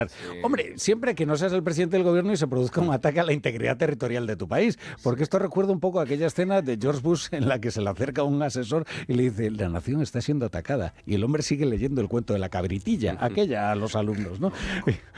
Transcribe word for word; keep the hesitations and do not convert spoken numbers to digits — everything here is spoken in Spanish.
Sí. Hombre, siempre que no seas el presidente del gobierno y se produzca un ataque a la integridad territorial de tu país, porque esto recuerda un poco aquella escena de George Bush en la que se le acerca un asesor y le dice, la nación está siendo atacada, y el hombre sigue leyendo el cuento de la cabritilla, aquella a los alumnos, ¿no?